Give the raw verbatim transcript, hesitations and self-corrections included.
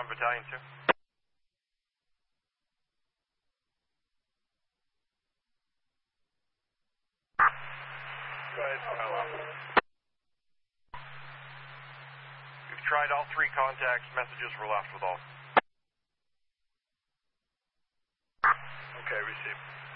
on Battalion two. Go ahead, file out. We've tried all three contacts. Messages were left with all. Okay, received.